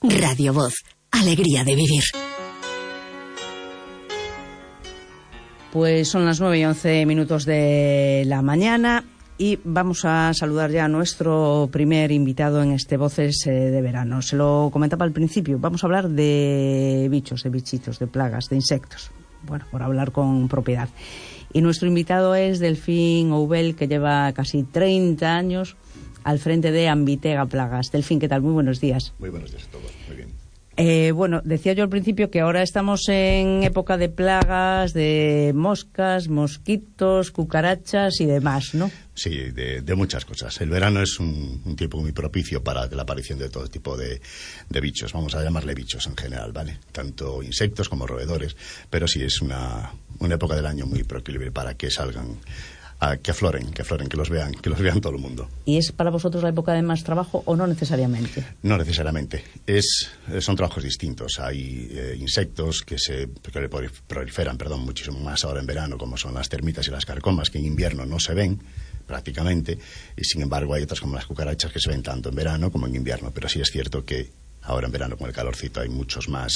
Radio Voz, alegría de vivir. Pues son las 9:11 de la mañana y vamos a saludar ya a nuestro primer invitado en este Voces de Verano. Se lo comentaba al principio, vamos a hablar de bichos, de bichitos, de plagas, de insectos. Bueno, por hablar con propiedad. Y nuestro invitado es Delfín Oubel, que lleva casi 30 años al frente de Ambitega Plagas. Delfín, ¿qué tal? Muy buenos días. Muy buenos días a todos, muy bien. Bueno, decía yo al principio que ahora estamos en época de plagas, de moscas, mosquitos, cucarachas y demás, ¿no? Sí, de muchas cosas. El verano es un tiempo muy propicio para la aparición de todo tipo de bichos. Vamos a llamarle bichos en general, ¿vale? Tanto insectos como roedores. Pero sí, es una época del año muy proclive para que salgan, que afloren, que los vean todo el mundo. ¿Y es para vosotros la época de más trabajo o no necesariamente? No necesariamente. Son trabajos distintos. Hay insectos que proliferan, muchísimo más ahora en verano, como son las termitas y las carcomas, que en invierno no se ven prácticamente, y sin embargo hay otras como las cucarachas que se ven tanto en verano como en invierno. Pero sí es cierto que ahora en verano con el calorcito hay muchos más,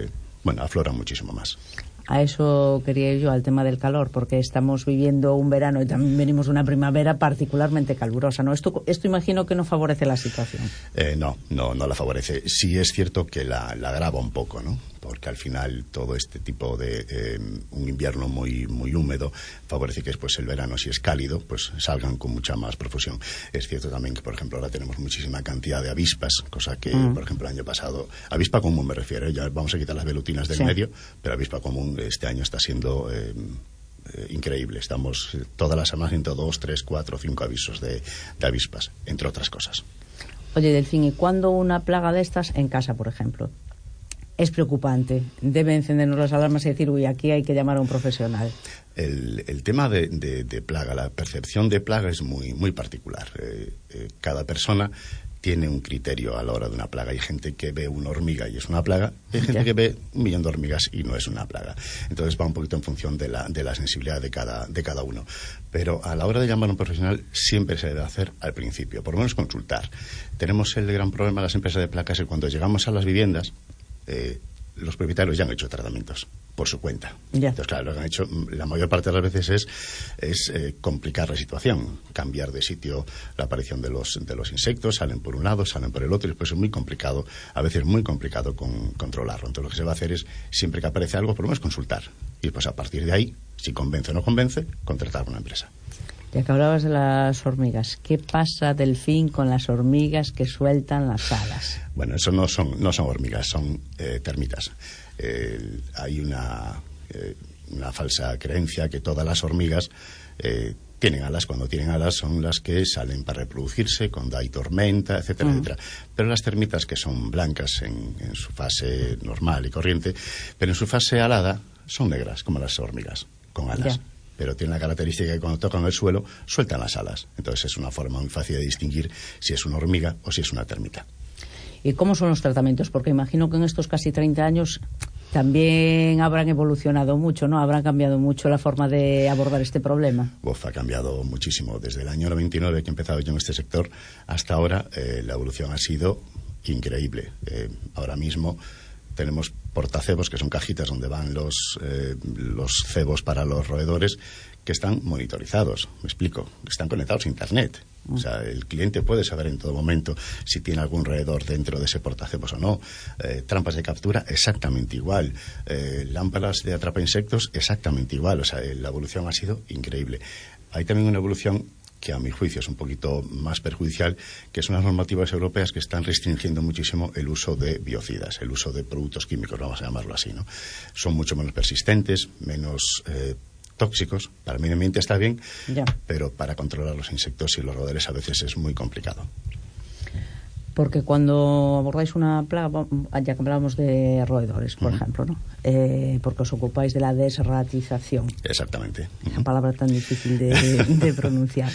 afloran muchísimo más. A eso quería ir yo, al tema del calor, porque estamos viviendo un verano y también venimos de una primavera particularmente calurosa, ¿no? Esto imagino que no favorece la situación. No la favorece. Sí es cierto que la agrava un poco, ¿no? Porque al final todo este tipo de un invierno muy muy húmedo favorece que después el verano, si es cálido, pues salgan con mucha más profusión. Es cierto también que, por ejemplo, ahora tenemos muchísima cantidad de avispas, cosa que, por ejemplo, el año pasado, avispa común me refiero, ya vamos a quitar las velutinas del medio, pero avispa común este año está siendo increíble. Estamos todas las semanas entre 2, 3, 4, 5 avisos de avispas, entre otras cosas. Oye, Delfín, ¿y cuándo una plaga de estas en casa, por ejemplo, es preocupante? Debe encendernos las alarmas y decir, uy, aquí hay que llamar a un profesional. El tema de plaga, la percepción de plaga es muy, muy particular. Cada persona tiene un criterio a la hora de una plaga. Hay gente que ve una hormiga y es una plaga, hay gente que ve 1.000.000 de hormigas y no es una plaga. Entonces va un poquito en función de la sensibilidad de cada uno. Pero a la hora de llamar a un profesional siempre se debe hacer al principio, por lo menos consultar. Tenemos el gran problema de las empresas de placas, que cuando llegamos a las viviendas, los propietarios ya han hecho tratamientos por su cuenta. Entonces, claro, lo que han hecho la mayor parte de las veces es complicar la situación, cambiar de sitio la aparición de los insectos, salen por un lado, salen por el otro, y después es muy complicado, a veces muy complicado controlarlo. Entonces lo que se va a hacer es, siempre que aparece algo, por lo menos consultar, y pues a partir de ahí, si convence o no convence, contratar a una empresa. Ya que hablabas de las hormigas, ¿qué pasa, Delfín, con las hormigas que sueltan las alas? Bueno, eso no son hormigas, son termitas. Hay una falsa creencia que todas las hormigas tienen alas. Cuando tienen alas son las que salen para reproducirse cuando hay tormenta, etcétera, etcétera. Pero las termitas, que son blancas en su fase normal y corriente, pero en su fase alada son negras, como las hormigas con alas. Pero tiene la característica que cuando tocan el suelo sueltan las alas. Entonces es una forma muy fácil de distinguir si es una hormiga o si es una termita. ¿Y cómo son los tratamientos? Porque imagino que en estos casi 30 años también habrán evolucionado mucho, ¿no? Habrán cambiado mucho la forma de abordar este problema. Ha cambiado muchísimo. Desde el año 99 que he empezado yo en este sector hasta ahora, la evolución ha sido increíble. Ahora mismo tenemos portacebos, que son cajitas donde van los cebos para los roedores, que están monitorizados. Me explico, están conectados a Internet. O sea, el cliente puede saber en todo momento si tiene algún roedor dentro de ese portacebos o no. Trampas de captura, exactamente igual. Lámparas de atrapa insectos, exactamente igual. O sea, la evolución ha sido increíble. Hay también una evolución que a mi juicio es un poquito más perjudicial, que son las normativas europeas que están restringiendo muchísimo el uso de biocidas, el uso de productos químicos, vamos a llamarlo así, ¿no? Son mucho menos persistentes, menos tóxicos. Para el medio ambiente está bien, pero para controlar los insectos y los roedores a veces es muy complicado. Porque cuando abordáis una plaga, ya que hablábamos de roedores, por ejemplo, ¿no? Porque os ocupáis de la desratización. Exactamente. Esa palabra tan difícil de pronunciar.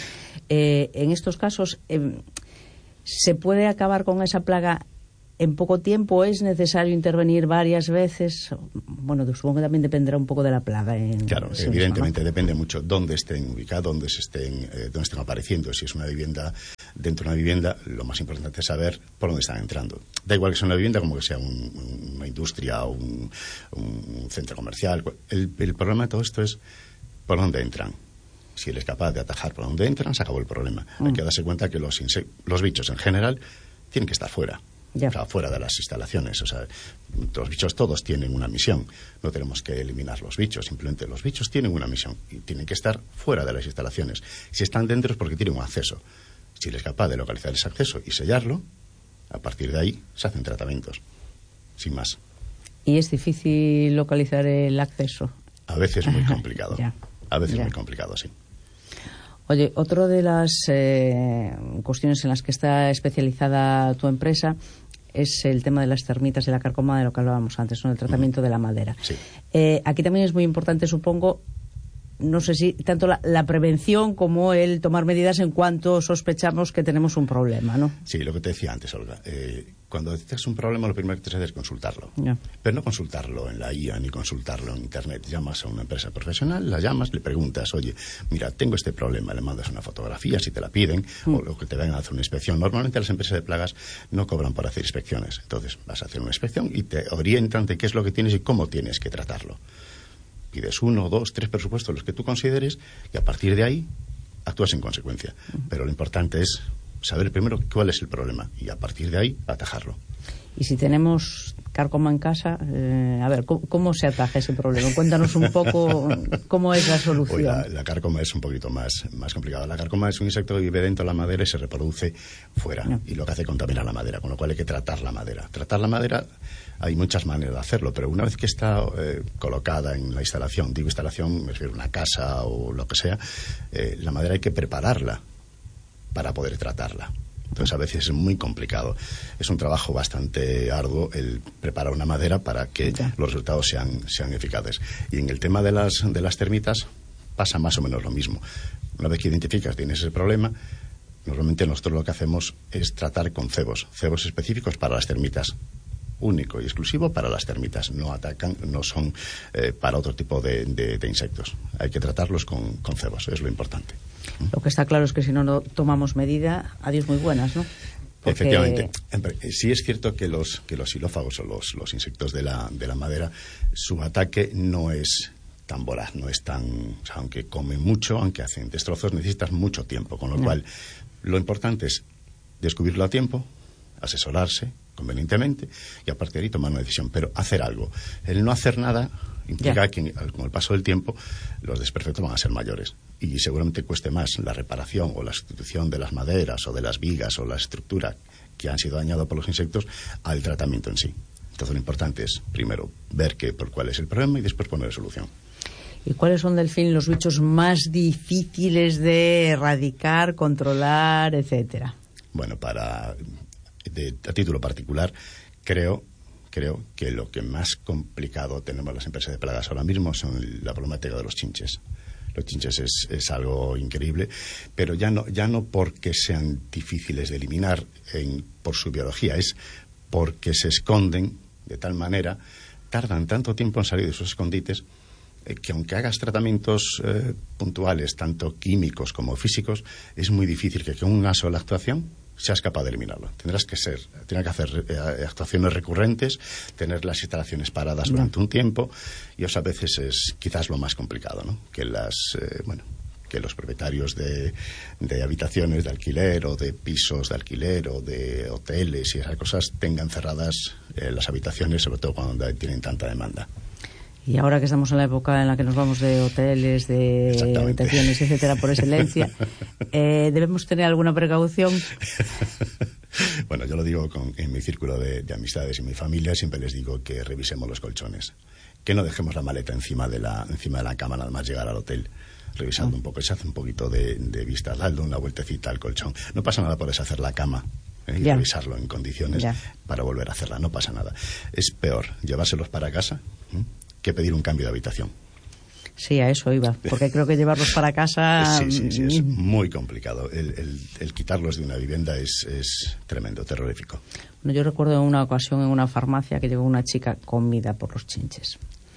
En estos casos, ¿se puede acabar con esa plaga en poco tiempo? ¿Es necesario intervenir varias veces? Bueno, supongo que también dependerá un poco de la plaga. Claro, evidentemente, ¿no? Depende mucho dónde estén ubicados, dónde estén apareciendo. Si es una vivienda dentro de una vivienda lo más importante es saber por dónde están entrando. Da igual que sea una vivienda como que sea una industria o un centro comercial. El problema de todo esto es por dónde entran. Si él es capaz de atajar por dónde entran, se acabó el problema. Hay que darse cuenta que los bichos en general tienen que estar fuera. Ya. O sea, fuera de las instalaciones. O sea, los bichos todos tienen una misión. No tenemos que eliminar los bichos, simplemente los bichos tienen una misión y tienen que estar fuera de las instalaciones. Si están dentro es porque tienen un acceso. Si él es capaz de localizar ese acceso y sellarlo, a partir de ahí se hacen tratamientos, sin más. ¿Y es difícil localizar el acceso? A veces muy complicado. Ya. A veces Ya. muy complicado, sí. Oye, otra de las cuestiones en las que está especializada tu empresa es el tema de las termitas y la carcoma, de lo que hablábamos antes, ¿no? El tratamiento de la madera. Sí. Aquí también es muy importante, supongo, no sé si tanto la prevención como el tomar medidas en cuanto sospechamos que tenemos un problema, ¿no? Sí, lo que te decía antes, Olga. Cuando detectas un problema, lo primero que tienes que hacer es consultarlo. Ya. Pero no consultarlo en la IA ni consultarlo en Internet. Llamas a una empresa profesional, la llamas, le preguntas, oye, mira, tengo este problema, le mandas una fotografía si te la piden, o lo que te vengan a hacer una inspección. Normalmente las empresas de plagas no cobran por hacer inspecciones. Entonces vas a hacer una inspección y te orientan de qué es lo que tienes y cómo tienes que tratarlo. Pides 1, 2, 3 presupuestos, los que tú consideres, y a partir de ahí actúas en consecuencia. Pero lo importante es saber primero cuál es el problema y a partir de ahí atajarlo. Y si tenemos carcoma en casa, a ver, ¿cómo se ataja ese problema? Cuéntanos un poco cómo es la solución. Hoy la carcoma es un poquito más complicada. La carcoma es un insecto que vive dentro de la madera y se reproduce fuera. No. Y lo que hace es contaminar la madera, con lo cual hay que tratar la madera. Tratar la madera, hay muchas maneras de hacerlo, pero una vez que está colocada en la instalación, digo instalación, me refiero a una casa o lo que sea, la madera hay que prepararla para poder tratarla. Entonces a veces es muy complicado. Es un trabajo bastante arduo el preparar una madera para que los resultados sean eficaces. Y en el tema de las termitas pasa más o menos lo mismo. Una vez que identificas tienes ese problema, normalmente nosotros lo que hacemos es tratar con cebos específicos para las termitas. Único y exclusivo para las termitas. No atacan, no son para otro tipo de insectos. Hay que tratarlos con cebos, es lo importante. Lo que está claro es que si no tomamos medida, adiós muy buenas, ¿no? Porque... Efectivamente. Sí es cierto que los xilófagos o los insectos de la madera, su ataque no es tan voraz, no es tan... O sea, aunque comen mucho, aunque hacen destrozos, necesitas mucho tiempo. Con lo cual, lo importante es descubrirlo a tiempo, asesorarse convenientemente y a partir de ahí tomar una decisión, pero hacer algo. El no hacer nada implica que con el paso del tiempo los desperfectos van a ser mayores y seguramente cueste más la reparación o la sustitución de las maderas o de las vigas o la estructura que han sido dañadas por los insectos al tratamiento en sí. Entonces lo importante es primero ver por cuál es el problema y después poner solución. ¿Y cuáles son, Delfín, los bichos más difíciles de erradicar, controlar, etcétera? Bueno, a título particular, creo que lo que más complicado tenemos las empresas de plagas ahora mismo son la problemática de los chinches. Los chinches es algo increíble, pero ya no porque sean difíciles de eliminar por su biología, es porque se esconden de tal manera, tardan tanto tiempo en salir de sus escondites, que aunque hagas tratamientos puntuales, tanto químicos como físicos, es muy difícil que con una sola actuación seas capaz de eliminarlo. Tendrás que hacer actuaciones recurrentes, tener las instalaciones paradas durante un tiempo, y eso a veces es quizás lo más complicado, ¿no? Que los propietarios de habitaciones de alquiler o de pisos de alquiler o de hoteles y esas cosas tengan cerradas las habitaciones, sobre todo cuando tienen tanta demanda. Y ahora que estamos en la época en la que nos vamos de hoteles, de habitaciones, etcétera, por excelencia, ¿debemos tener alguna precaución? Bueno, yo lo digo en mi círculo de amistades y mi familia, siempre les digo que revisemos los colchones, que no dejemos la maleta encima de la cama nada más llegar al hotel, revisando un poco, se hace un poquito de vista, dale una vueltecita al colchón. No pasa nada por deshacer la cama y revisarlo en condiciones para volver a hacerla, no pasa nada. Es peor llevárselos para casa que pedir un cambio de habitación. Sí, a eso iba, porque creo que llevarlos para casa... Sí, es muy complicado. El quitarlos de una vivienda es tremendo, terrorífico. Bueno, yo recuerdo en una ocasión en una farmacia que llegó una chica comida por los chinches.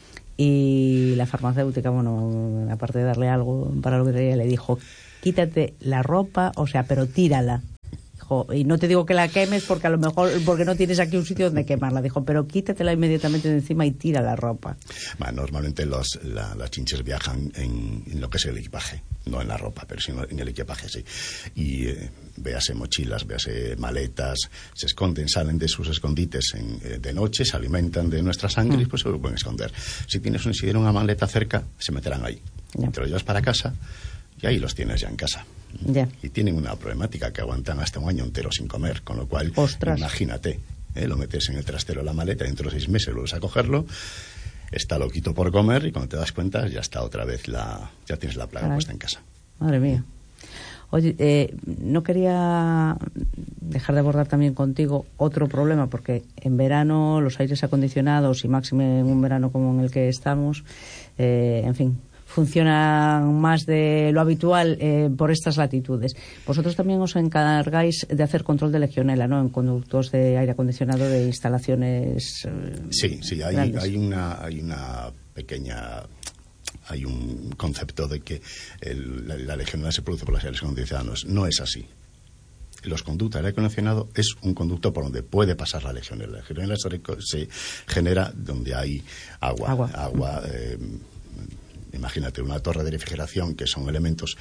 Y la farmacéutica, bueno, aparte de darle algo para lo que quería, le dijo, quítate la ropa, pero tírala. Dijo, y no te digo que la quemes porque a lo mejor porque no tienes aquí un sitio donde quemarla. Dijo, pero quítatela inmediatamente de encima y tira la ropa. Bueno, normalmente las chinches viajan en lo que es el equipaje, no en la ropa, pero sino en el equipaje, sí. Y véase mochilas, véase maletas, se esconden, salen de sus escondites de noche, se alimentan de nuestra sangre y pues se lo pueden esconder. Si tienes una maleta cerca, se meterán ahí. Ya. Te lo llevas para casa y ahí los tienes ya en casa. Ya. Y tienen una problemática que aguantan hasta un año entero sin comer, con lo cual, ostras, imagínate, lo metes en el trastero de la maleta, dentro de 6 meses vuelves a cogerlo, está loquito por comer y cuando te das cuenta ya está otra vez ya tienes la plaga puesta en casa. Madre mía. Oye, no quería dejar de abordar también contigo otro problema, porque en verano los aires acondicionados, y máxime en un verano como en el que estamos, en fin, funcionan más de lo habitual por estas latitudes. Vosotros también os encargáis de hacer control de legionela, ¿no?, en conductos de aire acondicionado de instalaciones Sí, hay una pequeña... Hay un concepto de que la legionela se produce por los aires acondicionados. No es así. Los conductos de aire acondicionado es un conducto por donde puede pasar la legionela. La legionela se genera donde hay agua. Imagínate una torre de refrigeración, que son elementos,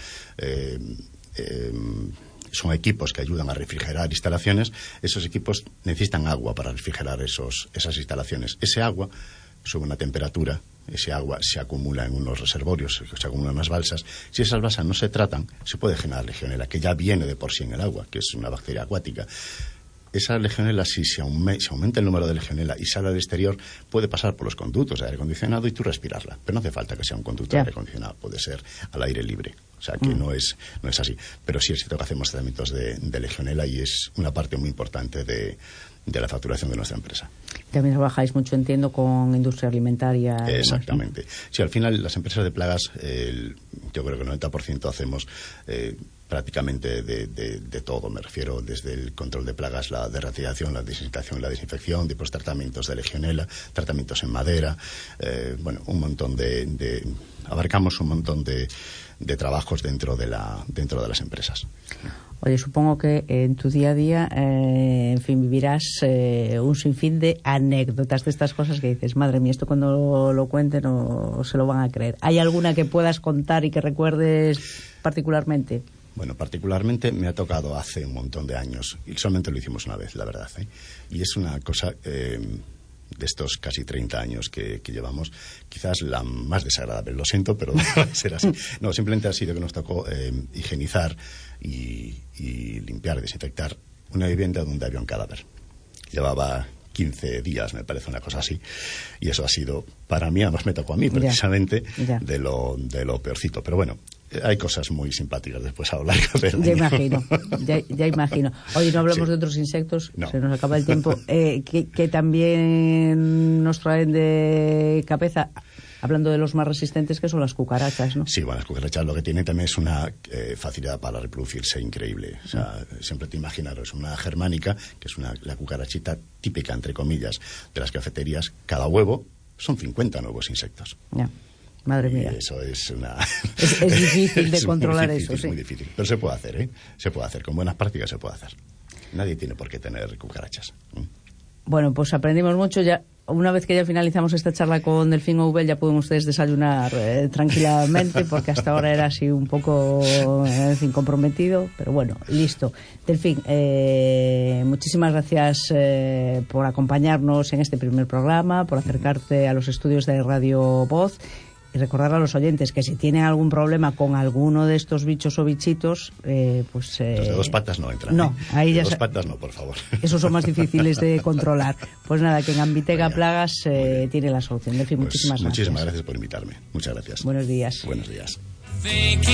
son equipos que ayudan a refrigerar instalaciones. Esos equipos necesitan agua para refrigerar esas instalaciones. Ese agua sube una temperatura, ese agua se acumula en unos reservorios, se acumula en unas balsas. Si esas balsas no se tratan, se puede generar legionela, que ya viene de por sí en el agua, que es una bacteria acuática. Esa legionela, si se aumenta el número de legionela y sale al exterior, puede pasar por los conductos de aire acondicionado y tú respirarla. Pero no hace falta que sea un conducto de aire acondicionado, puede ser al aire libre. O sea que no es así. Pero sí es cierto que hacemos tratamientos de legionela y es una parte muy importante de la facturación de nuestra empresa. También trabajáis mucho, entiendo, con industria alimentaria. Exactamente. ¿No? Sí, al final las empresas de plagas, yo creo que el 90% hacemos prácticamente de todo. Me refiero desde el control de plagas, la derratización, la desinfección, la desinfección, después tratamientos de legionela, tratamientos en madera, un montón abarcamos un montón de trabajos dentro de las empresas. Oye, supongo que en tu día a día, en fin, vivirás un sinfín de anécdotas de estas cosas que dices, madre mía, esto cuando lo cuenten no se lo van a creer. ¿Hay alguna que puedas contar y que recuerdes particularmente? Bueno, particularmente me ha tocado hace un montón de años, y solamente lo hicimos una vez, la verdad, y es una cosa de estos casi 30 años que llevamos, quizás la más desagradable. Lo siento, pero debe ser así. No, simplemente ha sido que nos tocó higienizar y limpiar, desinfectar una vivienda donde había un cadáver. Llevaba 15 días, me parece, una cosa así, y eso ha sido, para mí, además me tocó a mí precisamente, de lo peorcito. Pero bueno, hay cosas muy simpáticas después a lo largo del año. Ya imagino. Oye, no hablamos de otros insectos, no. Se nos acaba el tiempo, que también nos traen de cabeza, hablando de los más resistentes, que son las cucarachas, ¿no? Sí, bueno, las cucarachas lo que tienen también es una facilidad para reproducirse increíble. O sea, siempre te imaginaros una germánica, que es la cucarachita típica, entre comillas, de las cafeterías. Cada huevo son 50 nuevos insectos. Ya. Madre mía. Y eso es es difícil de controlar eso, sí. Es muy difícil, pero se puede hacer, Se puede hacer, con buenas prácticas se puede hacer. Nadie tiene por qué tener cucarachas. Bueno, pues aprendimos mucho ya. Una vez que ya finalizamos esta charla con Delfín Oubel, ya pueden ustedes desayunar tranquilamente, porque hasta ahora era así un poco, en fin, comprometido, pero bueno, listo. Delfín, muchísimas gracias por acompañarnos en este primer programa, por acercarte a los estudios de Radio Voz. Y recordar a los oyentes que si tienen algún problema con alguno de estos bichos o bichitos, pues... Los de 2 patas no entran. No, ahí ya... 2 patas no, por favor. Esos son más difíciles de controlar. Pues nada, que en Ambitega Plagas tiene la solución. En fin, pues muchísimas gracias. Muchísimas gracias por invitarme. Muchas gracias. Buenos días. Buenos días.